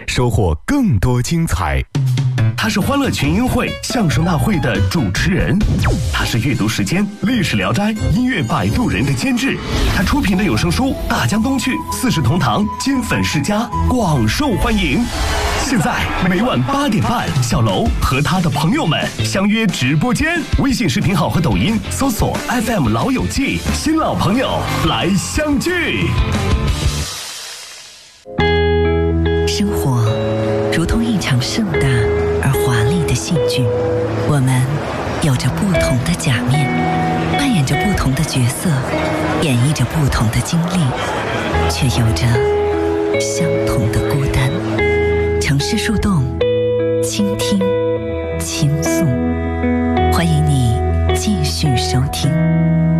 收获更多精彩。 他是欢乐群英会相声大会的主持人，他是阅读时间历史聊斋音乐摆渡人的监制，他出品的有声书《大江东去》四世同堂金粉世家广受欢迎。现在每晚8点半，小楼和他的朋友们相约直播间，微信视频号和抖音搜索 FM 老友记，新老朋友来相聚。 生活如同一场盛大而华丽的戏剧，我们有着不同的假面，扮演着不同的角色，演绎着不同的经历，却有着相同的孤单。城市树洞，倾听，倾诉，欢迎你继续收听。